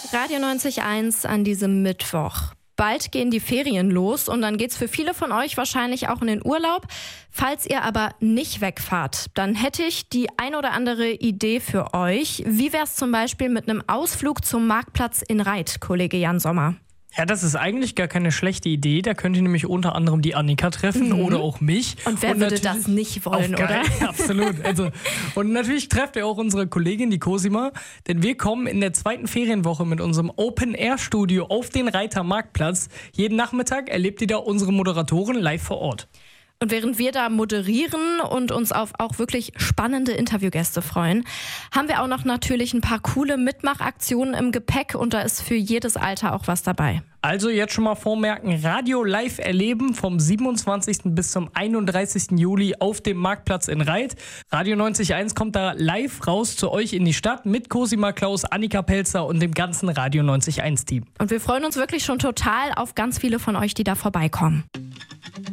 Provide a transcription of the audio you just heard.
Radio 90.1 an diesem Mittwoch. Bald gehen die Ferien los und dann geht's für viele von euch wahrscheinlich auch in den Urlaub. Falls ihr aber nicht wegfahrt, dann hätte ich die ein oder andere Idee für euch. Wie wär's zum Beispiel mit einem Ausflug zum Marktplatz in Reit, Kollege Jan Sommer? Ja, das ist eigentlich gar keine schlechte Idee. Da könnt ihr nämlich unter anderem die Annika treffen oder auch mich. Und wer würde das nicht wollen, oder? Absolut. Und natürlich trefft ihr auch unsere Kollegin, die Cosima, denn wir kommen in der zweiten Ferienwoche mit unserem Open-Air-Studio auf den Reiter Marktplatz. Jeden Nachmittag erlebt ihr da unsere Moderatoren live vor Ort. Und während wir da moderieren und uns auf auch wirklich spannende Interviewgäste freuen, haben wir auch noch natürlich ein paar coole Mitmachaktionen im Gepäck und da ist für jedes Alter auch was dabei. Also jetzt schon mal vormerken, Radio live erleben vom 27. bis zum 31. Juli auf dem Marktplatz in Reit. Radio 90.1 kommt da live raus zu euch in die Stadt mit Cosima Klaus, Annika Pelzer und dem ganzen Radio 90.1 Team. Und wir freuen uns wirklich schon total auf ganz viele von euch, die da vorbeikommen.